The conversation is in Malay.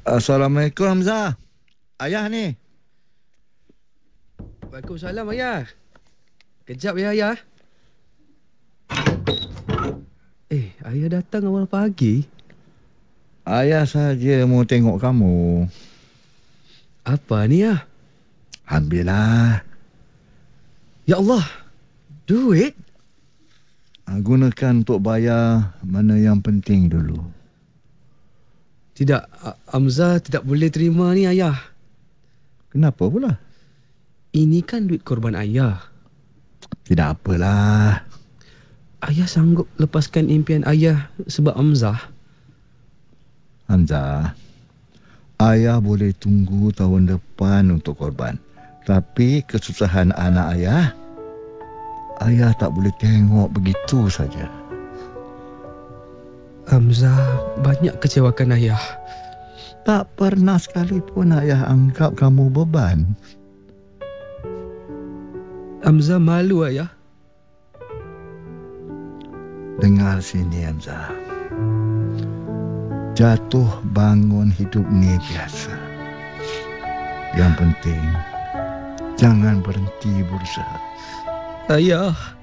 Assalamualaikum Hamzah. Ayah ni. Waalaikumsalam ayah. Kejap ya ayah. Ayah datang awal pagi. Ayah saja mau tengok kamu. Apa ni ya? Ambillah. Ya Allah. Duit? Gunakan untuk bayar mana yang penting dulu. Tidak, Hamzah tidak boleh terima ni ayah. Kenapa pula? Ini kan duit korban ayah. Tidak apalah. Ayah sanggup lepaskan impian ayah sebab Hamzah? Hamzah, ayah boleh tunggu tahun depan untuk korban. Tapi kesusahan anak ayah tak boleh tengok begitu saja. Hamzah banyak kecewakan ayah. Tak pernah sekalipun ayah anggap kamu beban. Hamzah malu ayah. Dengar sini Hamzah. Jatuh bangun hidup ni biasa. Yang penting, jangan berhenti berusaha. Ayah,